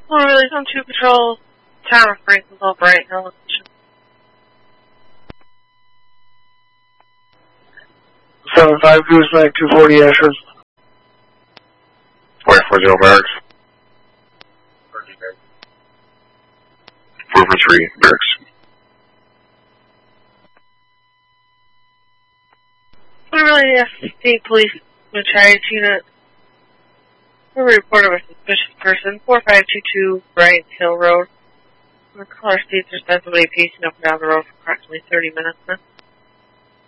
Oh, really? Zone 2 Patrol, Town of Franklin, Bright Hill. 7-5 Gooseneck, 240 Ashford. 540 Barracks. 443 Barracks. Oh, really? State Police Metrias Unit. We report of a suspicious person, 4522 Bright Hill Road. The caller states there's been somebody pacing up and down the road for approximately 30 minutes now.